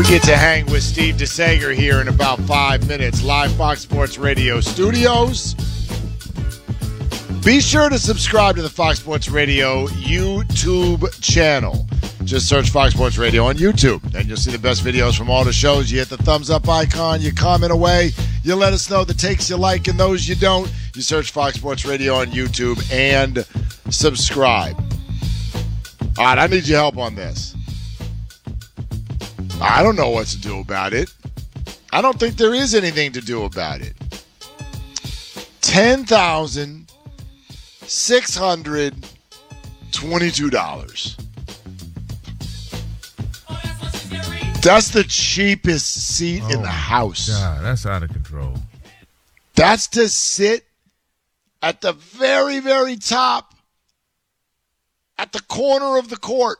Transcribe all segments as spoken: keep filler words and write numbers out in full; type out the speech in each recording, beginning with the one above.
Get to hang with Steve DeSager here in about five minutes. Live Fox Sports Radio studios. Be sure to subscribe to the Fox Sports Radio YouTube channel. Just search Fox Sports Radio on YouTube, and you'll see the best videos from all the shows. You hit the thumbs up icon, you comment away, you let us know the takes you like and those you don't. You search Fox Sports Radio on YouTube and subscribe. All right, I need your help on this. I don't know what to do about it. I don't think there is anything to do about it. ten thousand six hundred twenty-two dollars. That's the cheapest seat oh in the house. God, that's out of control. That's to sit at the very, very top, at the corner of the court.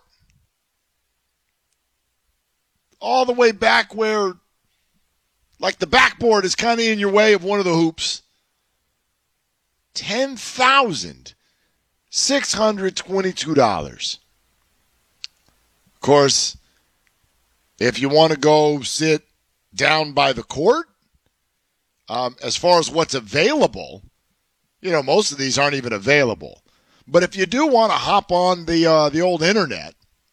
All the way back where, like, the backboard is kind of in your way of one of the hoops. ten thousand six hundred twenty-two dollars. Of course, if you want to go sit down by the court, um, as far as what's available, you know, most of these aren't even available. But if you do want to hop on the uh, the old internet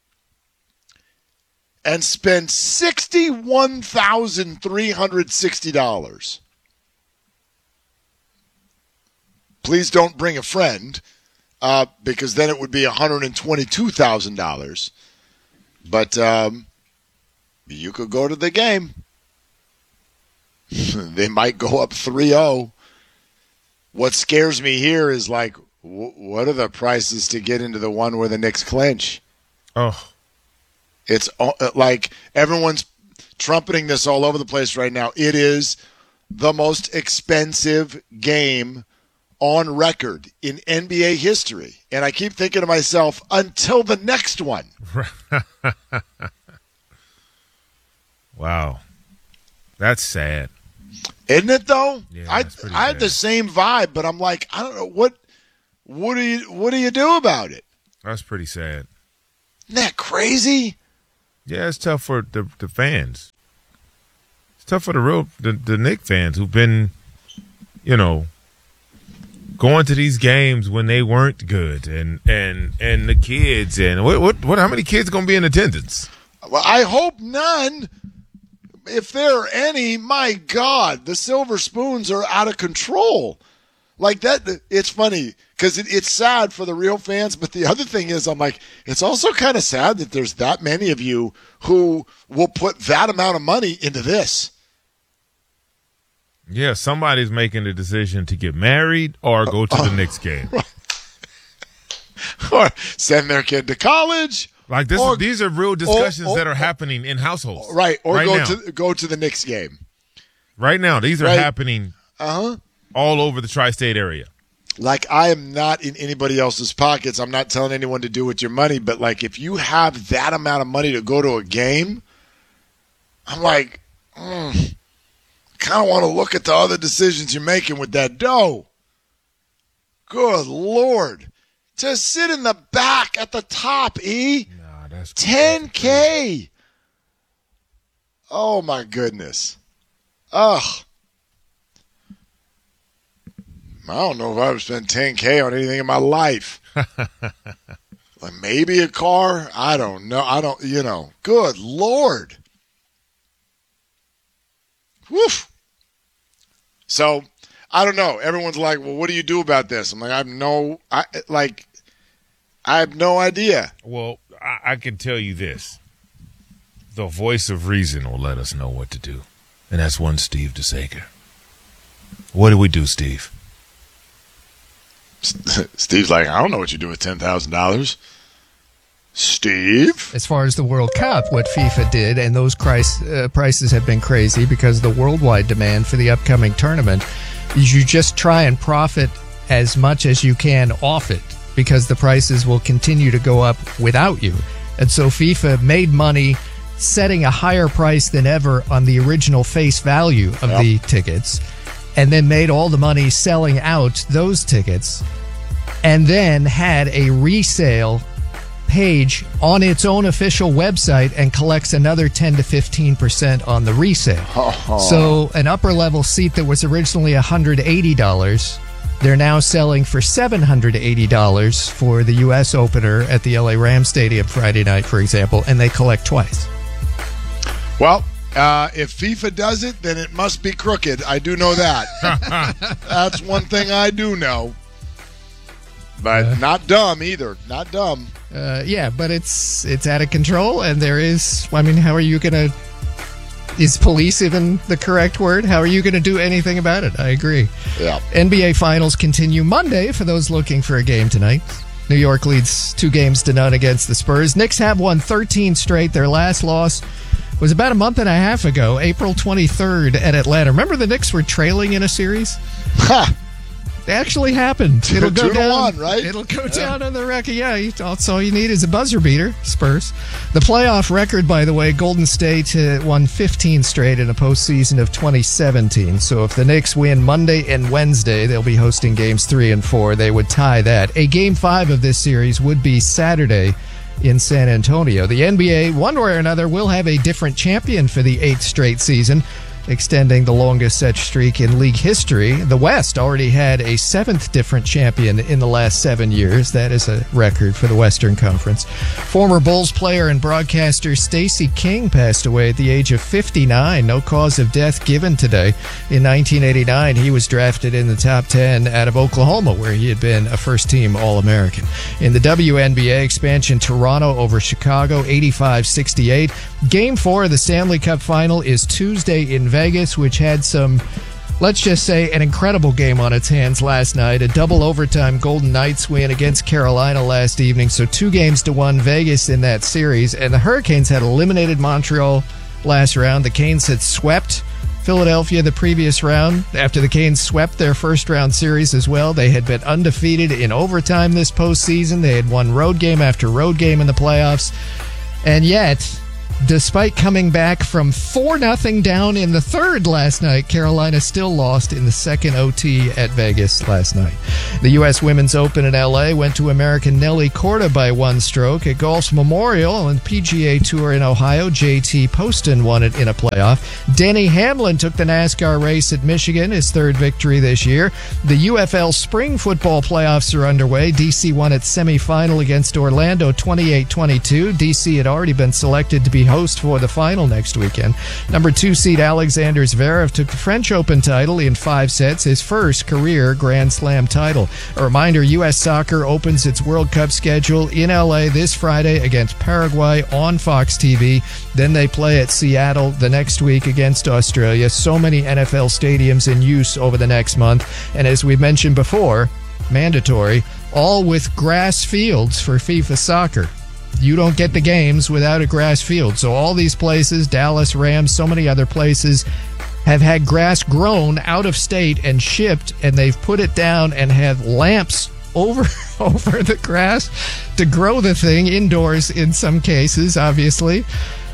and spend sixty-one thousand three hundred sixty dollars. Please don't bring a friend, uh, because then it would be one hundred twenty-two thousand dollars. But um, you could go to the game. They might go up three oh. What scares me here is, like, w- what are the prices to get into the one where the Knicks clinch? Oh. It's like everyone's trumpeting this all over the place right now. It is the most expensive game on record in N B A history. And I keep thinking to myself, until the next one. Wow. That's sad. Isn't it, though? Yeah, I I had the same vibe, but I'm like, I don't know, what what do you what do you do about it? That's pretty sad. Isn't that crazy? Yeah, it's tough for the the fans. It's tough for the real the, the Knicks fans who've been, you know, going to these games when they weren't good, and and and the kids, and what what, what how many kids are going to be in attendance? Well, I hope none. If there are any, my God, the Silver Spoons are out of control. Like that, it's funny because it, it's sad for the real fans. But the other thing is, I'm like, it's also kind of sad that there's that many of you who will put that amount of money into this. Yeah, somebody's making the decision to get married or go to the uh, Knicks game. Or send their kid to college. Like this, or, these are real discussions or, or, that are happening in households, right? Or right go now. to go to the Knicks game right now. These are right? happening, uh-huh. all over the tri-state area. Like, I am not in anybody else's pockets. I'm not telling anyone to do with your money, but like, if you have that amount of money to go to a game, I'm like, mm, kind of want to look at the other decisions you're making with that dough. Good Lord. To sit in the back at the top, E. Nah, that's ten K. Oh, my goodness. Ugh. I don't know if I've spent ten K on anything in my life. Like maybe a car. I don't know. I don't, you know. Good Lord. Woof. So, I don't know. Everyone's like, well, what do you do about this? I'm like, I have no, I like, I have no idea. Well, I, I can tell you this. The voice of reason will let us know what to do. And that's one Steve DeSager. What do we do, Steve? Steve's like, I don't know what you do with ten thousand dollars. Steve? As far as the World Cup, what FIFA did, and those price, uh, prices have been crazy because the worldwide demand for the upcoming tournament, is you just try and profit as much as you can off it because the prices will continue to go up without you. And so FIFA made money setting a higher price than ever on the original face value of yep. the tickets, and then made all the money selling out those tickets, and then had a resale page on its own official website and collects another ten to fifteen percent on the resale. Oh. So an upper-level seat that was originally one hundred eighty dollars, they're now selling for seven hundred eighty dollars for the U S opener at the L A Rams Stadium Friday night, for example, and they collect twice. Well, uh, if FIFA does it, then it must be crooked. I do know that. That's one thing I do know. But uh, not dumb either. Not dumb. Uh, yeah, but it's it's out of control, and there is, I mean, how are you going to, is police even the correct word? How are you going to do anything about it? I agree. Yeah. N B A Finals continue Monday for those looking for a game tonight. New York leads two games to none against the Spurs. Knicks have won thirteen straight. Their last loss was about a month and a half ago, April twenty-third at Atlanta. Remember the Knicks were trailing in a series? Ha! It actually happened. It'll go Two down. to one, right? It'll go yeah. down on the record. Yeah, you, that's all you need is a buzzer beater, Spurs. The playoff record, by the way, Golden State uh, won fifteen straight in a postseason of twenty seventeen. So if the Knicks win Monday and Wednesday, they'll be hosting games three and four. They would tie that. A game five of this series would be Saturday in San Antonio. The N B A, one way or another, will have a different champion for the eighth straight season, extending the longest such streak in league history. The West already had a seventh different champion in the last seven years. That is a record for the Western Conference. Former Bulls player and broadcaster Stacey King passed away at the age of fifty-nine. No cause of death given today. In nineteen eighty-nine, he was drafted in the top ten out of Oklahoma, where he had been a first-team All-American. In the W N B A expansion, Toronto over Chicago, eighty-five sixty-eight. Game four of the Stanley Cup Final is Tuesday in Vegas, which had some, let's just say, an incredible game on its hands last night. A double overtime Golden Knights win against Carolina last evening. So two games to one Vegas in that series. And the Hurricanes had eliminated Montreal last round. The Canes had swept Philadelphia the previous round. After the Canes swept their first round series as well, they had been undefeated in overtime this postseason. They had won road game after road game in the playoffs. And yet, despite coming back from four nothing down in the third last night, Carolina still lost in the second O T at Vegas last night. The U S Women's Open in L A went to American Nelly Korda by one stroke. At Golf's Memorial and P G A Tour in Ohio, J T Poston won it in a playoff. Denny Hamlin took the NASCAR race at Michigan, his third victory this year. The U F L Spring Football playoffs are underway. D C won its semifinal against Orlando twenty-eight twenty-two. D C had already been selected to be host for the final next weekend. Number two seed Alexander Zverev took the French Open title in five sets, his first career Grand Slam title. A reminder, U S Soccer opens its World Cup schedule in L A this Friday against Paraguay on Fox T V. Then they play at Seattle the next week against Australia. So many N F L stadiums in use over the next month. And as we mentioned before, mandatory, all with grass fields for FIFA Soccer. You don't get the games without a grass field. So all these places, Dallas, Rams, so many other places, have had grass grown out of state and shipped, and they've put it down and have lamps over over the grass to grow the thing indoors in some cases, obviously.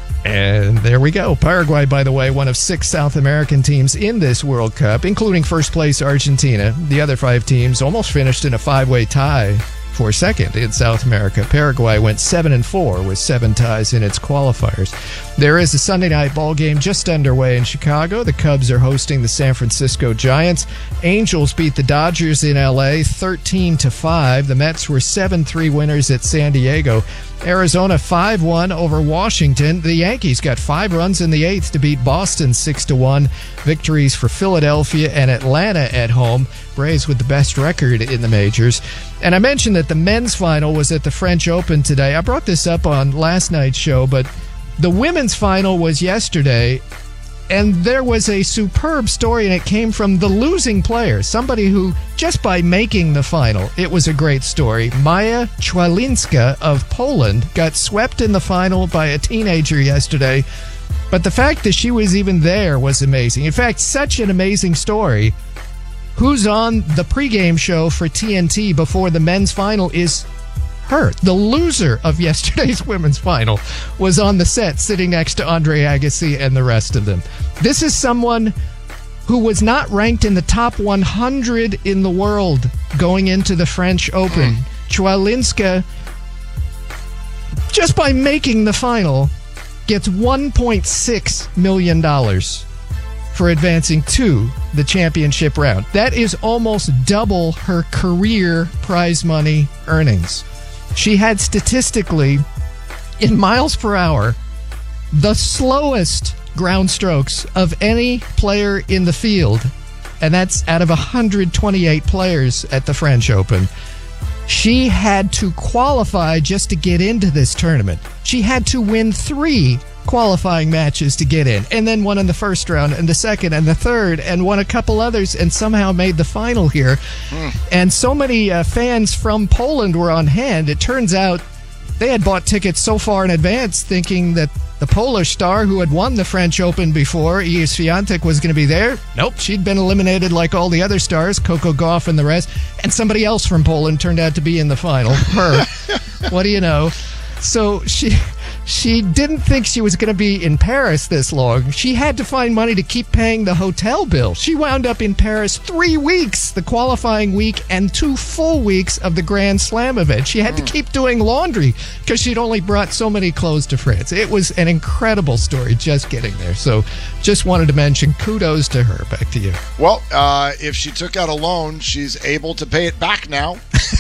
And there we go. Paraguay, by the way, one of six South American teams in this World Cup, including first place Argentina. The other five teams almost finished in a five-way tie for second in South America. Paraguay went seven and four with seven ties in its qualifiers. There is a Sunday night ball game just underway in Chicago. The Cubs are hosting the San Francisco Giants. Angels beat the Dodgers in L A thirteen to five. The Mets were seven three winners at San Diego. Arizona five one over Washington. The Yankees got five runs in the eighth to beat Boston six to one. Victories for Philadelphia and Atlanta at home. Braves with the best record in the majors. And I mentioned that the men's final was at the French Open today. I brought this up on last night's show, but the women's final was yesterday, and there was a superb story, and it came from the losing player, somebody who, just by making the final, it was a great story. Maja Chwalinska of Poland got swept in the final by a teenager yesterday, but the fact that she was even there was amazing. In fact, such an amazing story. Who's on the pregame show for T N T before the men's final is her. The loser of yesterday's women's final was on the set sitting next to Andre Agassi and the rest of them. This is someone who was not ranked in the top one hundred in the world going into the French Open. Chwalinska just by making the final, gets one point six million dollars for advancing to the championship round. That is almost double her career prize money earnings. She had statistically, in miles per hour, the slowest ground strokes of any player in the field, and that's out of one hundred twenty-eight players at the French Open. She had to qualify just to get into this tournament. She had to win three qualifying matches to get in, and then one in the first round, and the second, and the third, and won a couple others, and somehow made the final here. Mm. And so many uh, fans from Poland were on hand. It turns out they had bought tickets so far in advance thinking that the Polish star who had won the French Open before, Iga Swiatek, was going to be there. Nope, she'd been eliminated like all the other stars, Coco Gauff and the rest, and somebody else from Poland turned out to be in the final. Her. What do you know? So she she didn't think she was going to be in Paris this long. She had to find money to keep paying the hotel bill. She wound up in Paris three weeks, the qualifying week, and two full weeks of the Grand Slam event. She had mm. to keep doing laundry because she'd only brought so many clothes to France. It was an incredible story just getting there. So just wanted to mention kudos to her. Back to you. Well, uh, if she took out a loan, she's able to pay it back now.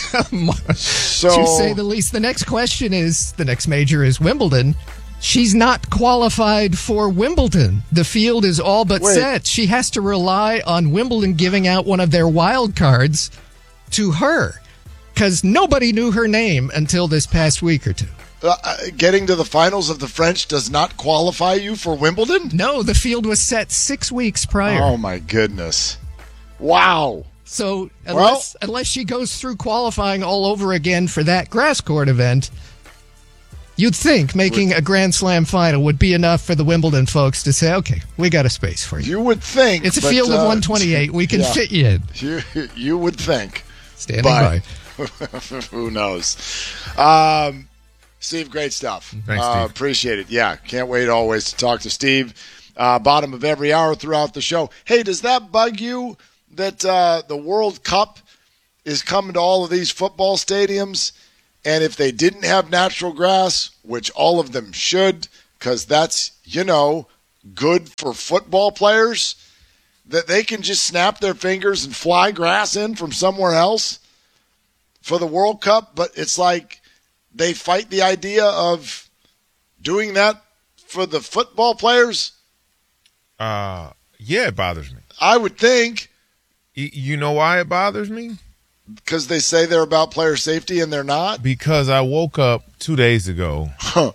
So, to say the least. The next question is, the next major is Wimbledon. She's not qualified for Wimbledon. The field is all but Wait. set. She has to rely on Wimbledon giving out one of their wild cards to her because nobody knew her name until this past week or two. Uh, getting to the finals of the French does not qualify you for Wimbledon? No, the field was set six weeks prior. Oh, my goodness. Wow. So well, unless unless she goes through qualifying all over again for that grass court event, you'd think making a Grand Slam final would be enough for the Wimbledon folks to say, okay, we got a space for you. You would think. It's a but, field uh, of one twenty-eight. We can yeah, fit you in. You, you would think. Standing but, by. Who knows? Um, Steve, great stuff. Thanks, uh, Steve. Appreciate it. Yeah, can't wait always to talk to Steve. Uh, bottom of every hour throughout the show. Hey, does that bug you that uh, the World Cup is coming to all of these football stadiums? And if they didn't have natural grass, which all of them should, because that's, you know, good for football players, that they can just snap their fingers and fly grass in from somewhere else for the World Cup. But it's like they fight the idea of doing that for the football players. Uh, yeah, it bothers me. I would think. Y- you know why it bothers me? Because they say they're about player safety and they're not? Because I woke up two days ago Huh.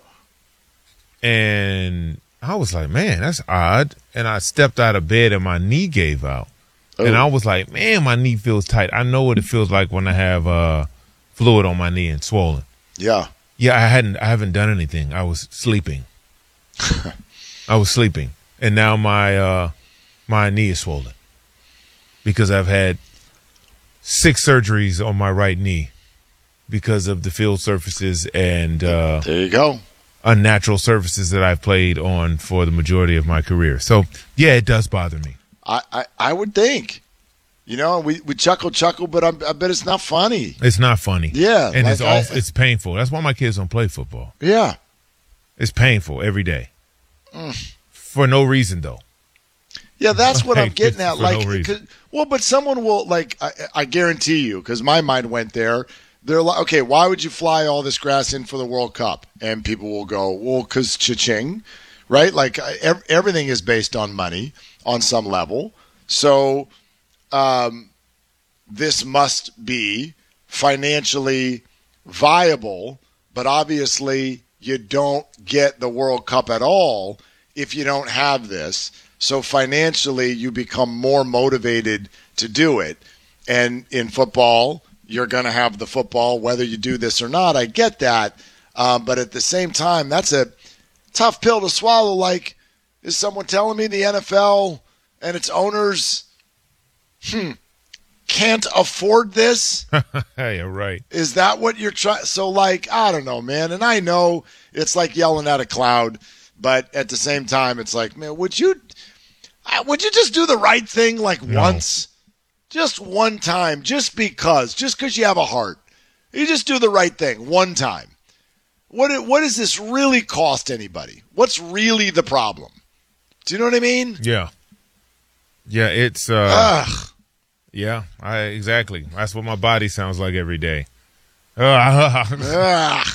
and I was like, man, that's odd. And I stepped out of bed and my knee gave out. Oh. And I was like, man, my knee feels tight. I know what it feels like when I have uh, fluid on my knee and swollen. Yeah. Yeah, I hadn't. I haven't done anything. I was sleeping. I was sleeping, and now my uh, my knee is swollen because I've had six surgeries on my right knee because of the field surfaces and uh, There you go. unnatural surfaces that I've played on for the majority of my career. So yeah, it does bother me. I, I, I would think. You know, we, we chuckle, chuckle, but I'm, I bet it's not funny. It's not funny. Yeah, and like it's I- all, it's painful. That's why my kids don't play football. Yeah. It's painful every day Mm. for no reason though. Yeah, that's what I'm Like, getting at. for Like, no reason. 'cause- well, but someone will, like, I, I guarantee you, because my mind went there. They're like, okay, why would you fly all this grass in for the World Cup? And people will go, well, because cha-ching, right? Like, ev- everything is based on money on some level. So um, this must be financially viable, but obviously you don't get the World Cup at all if you don't have this. So financially you become more motivated to do it. And in football, you're going to have the football whether you do this or not. I get that. Um, but at the same time, that's a tough pill to swallow. Like, is someone telling me the N F L and its owners hmm, can't afford this? Yeah, right. Is that what you're trying? So, like, I don't know, man. And I know it's like yelling at a cloud, but at the same time, it's like, man, would you, uh, would you just do the right thing like No. once, just one time, just because, just because you have a heart, you just do the right thing one time. what what does this really cost anybody? What's really the problem? Do you know what I mean? Yeah. Yeah, it's uh Ugh. Yeah, I exactly. That's what my body sounds like every day. Ugh. Ugh.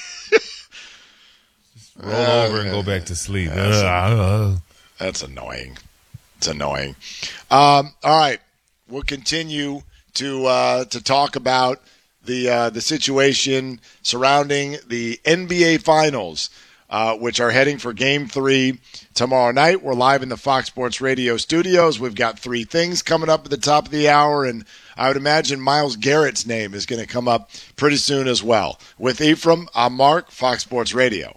Roll uh, over and go back to sleep. That's, Ugh. that's annoying. It's annoying. Um, all right. We'll continue to uh, to talk about the uh, the situation surrounding the N B A Finals, uh, which are heading for Game Three tomorrow night. We're live in the Fox Sports Radio studios. We've got three things coming up at the top of the hour, and I would imagine Myles Garrett's name is going to come up pretty soon as well. With Ephraim, I'm Mark, Fox Sports Radio.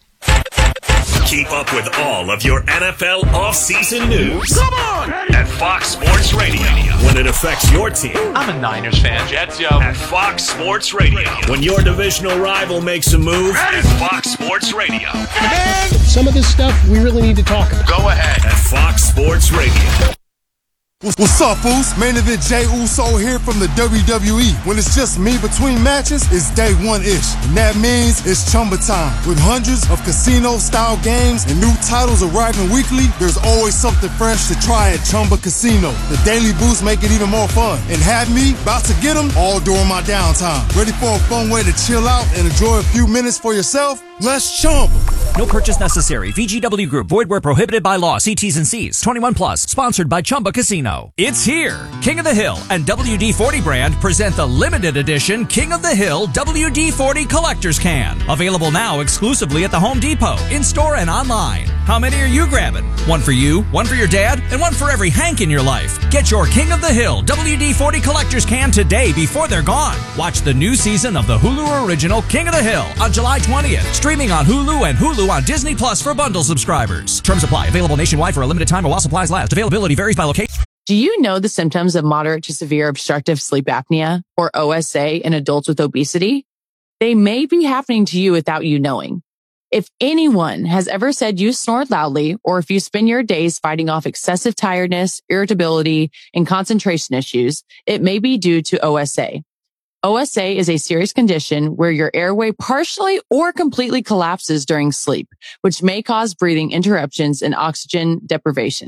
Keep up with all of your N F L offseason news. Come on! At Fox Sports Radio. When it affects your team. I'm a Niners fan. Jets, yo. At Fox Sports Radio. When your divisional rival makes a move. At Fox Sports Radio. Man, some of this stuff we really need to talk about. Go ahead. At Fox Sports Radio. What's up, fools? Main event Jey Uso here from the W W E. When it's just me between matches, it's day one-ish. And that means it's Chumba time. With hundreds of casino-style games and new titles arriving weekly, there's always something fresh to try at Chumba Casino. The daily boosts make it even more fun. And have me about to get them all during my downtime. Ready for a fun way to chill out and enjoy a few minutes for yourself? Let's Chumba. No purchase necessary. V G W Group. Void where prohibited by law. See T's and C's. twenty-one plus. Sponsored by Chumba Casino. It's here. King of the Hill and W D forty brand present the limited edition King of the Hill W D forty Collector's Can. Available now exclusively at the Home Depot, in-store and online. How many are you grabbing? One for you, one for your dad, and one for every Hank in your life. Get your King of the Hill W D forty Collector's Can today before they're gone. Watch the new season of the Hulu original King of the Hill on July twentieth. Streaming on Hulu and Hulu on Disney Plus for bundle subscribers. Terms apply. Available nationwide for a limited time or while supplies last. Availability varies by location. Do you know the symptoms of moderate to severe obstructive sleep apnea, or O S A, in adults with obesity? They may be happening to you without you knowing. If anyone has ever said you snored loudly, or if you spend your days fighting off excessive tiredness, irritability, and concentration issues, it may be due to O S A. O S A is a serious condition where your airway partially or completely collapses during sleep, which may cause breathing interruptions and oxygen deprivation.